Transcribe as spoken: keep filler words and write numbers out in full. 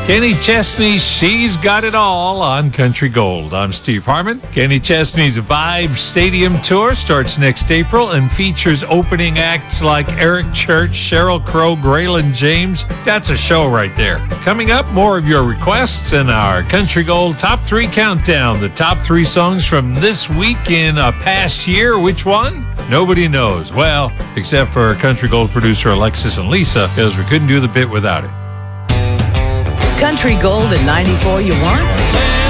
Kenny Chesney's She's Got It All on Country Gold. I'm Steve Harmon. Kenny Chesney's Vibe Stadium Tour starts next April and features opening acts like Eric Church, Sheryl Crow, Graylin James. That's a show right there. Coming up, more of your requests in our Country Gold Top three Countdown. The top three songs from this week in a past year. Which one? Nobody knows. Well, except for Country Gold producer Alexis and Lisa, because we couldn't do the bit without it. Country Gold at ninety-four you want?